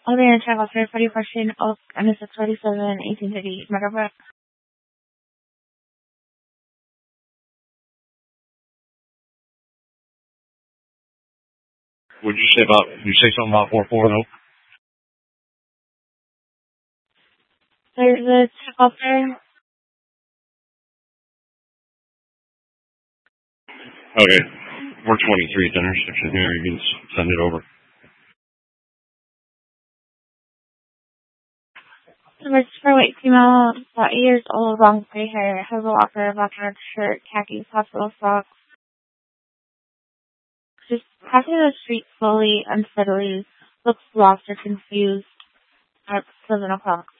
Elevator travel third party question Oak MS 47 1850 Megabyte. Would you say something about 4-4 though? There's a check-off there. Okay. 423 intersection here. You can send it over. Number for white female, about 8 years old, long gray hair, has a locker, black shirt, khakis, hospital socks. Just passing the street slowly, unsteadily, looks lost or confused at 7 o'clock.